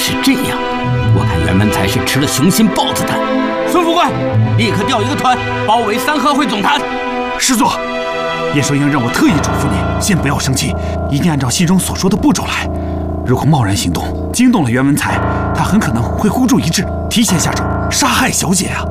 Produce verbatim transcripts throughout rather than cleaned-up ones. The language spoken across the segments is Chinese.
是这样，我看袁文才是吃了雄心豹子胆。孙副官，立刻调一个团包围三合会总坛。 师座，叶寿英让我特意嘱咐你，先不要生气，一定按照信中所说的步骤来。如果贸然行动，惊动了袁文才，他很可能会孤注一掷，提前下手杀害小姐啊！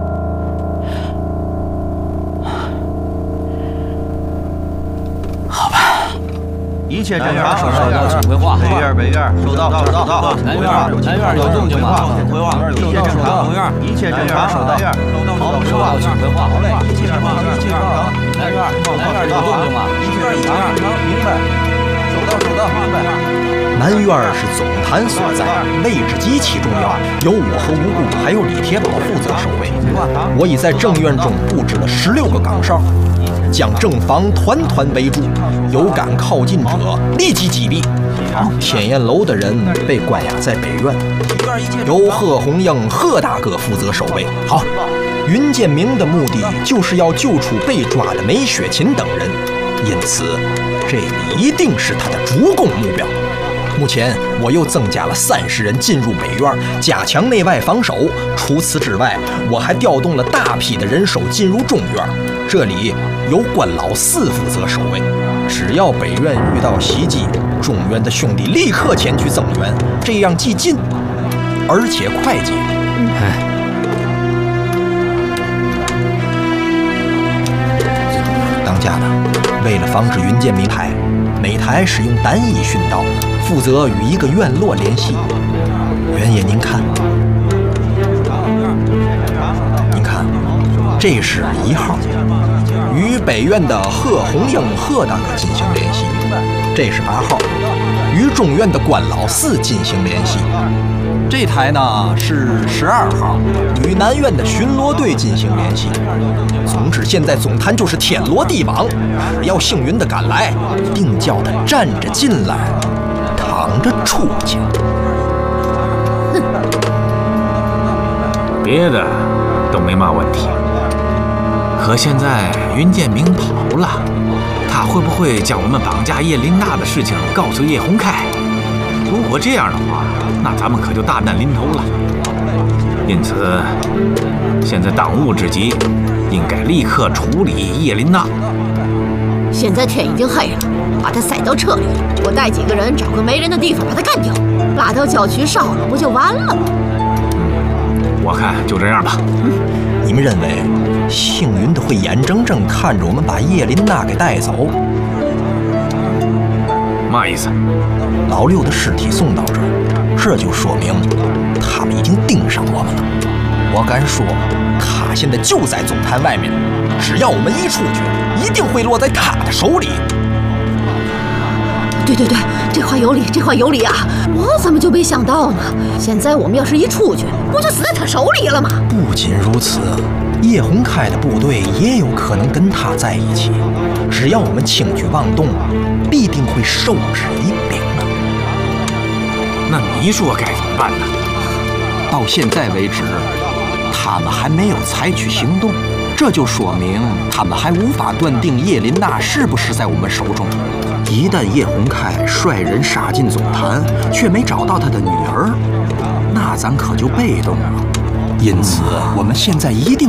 好吧。 一切正常，收到，请回话。北院，北院，收到，收到。南院，南院有动静吗？回话。一切正常，一切正常，收到。好，收到，请回话。好嘞，一切正常，一切正常。南院，南院有动静吗？一切正常，明白。收到，收到，明白。 南院是总坛所在，位置极其重要，由我和吴故还有李铁宝负责守卫。我已在正院中布置了十六个岗哨，将正房团团围住，有敢靠近者立即击毙。天焰楼的人被关押在北院，由贺红英贺大哥负责守卫。好，云建明的目的就是要救出被抓的梅雪琴等人，因此这里一定是他的主攻目标。目前我又增加了三十人进入北院，加强内外防守。除此之外，我还调动了大批的人手进入中院，这里由关老四负责守卫。只要北院遇到袭击，中院的兄弟立刻前去增援，这样既近而且快捷。 哎， 当家的为了防止云剑迷台，每台使用单一训导，负责与一个院落联系。原爷，您看，您看，这是一号，与北院的贺红英贺大哥进行联系；这是八号，与中院的关老四进行联系。这台呢是十二号，与南院的巡逻队进行联系。总之，现在总坛就是天罗地网，只要幸运的赶来，定叫他站着进来，躺着出去。 哼，别的都没嘛问题，可现在云剑明跑了，他会不会将我们绑架叶琳娜的事情告诉叶洪开？如果这样的话，那咱们可就大难临头了。因此，现在当务之急，应该立刻处理叶琳娜。 现在天已经黑了，把他塞到车里，我带几个人找个没人的地方把他干掉，拉到郊区烧了，不就完了吗？ 嗯，我看就这样吧。 嗯，你们认为幸运的会眼睁睁看着我们把叶琳娜给带走？ 嘛意思？ 老六的尸体送到这儿，这就说明他们已经盯上我们了。我敢说，他现在就在总坛外面，只要我们一出去，一定会落在他的手里。 对对对，这话有理，这话有理啊！我怎么就没想到呢？现在我们要是一出去，不就死在他手里了吗？ 不仅如此，叶洪开的部队也有可能跟他在一起。只要我们轻举妄动，必定会受之以柄啊！ 那你说该怎么办呢？ 到现在为止，他们还没有采取行动，这就说明他们还无法断定叶琳娜是不是在我们手中。一旦叶洪开率人杀进总坛，却没找到他的女儿，那咱可就被动了。因此，我们现在一定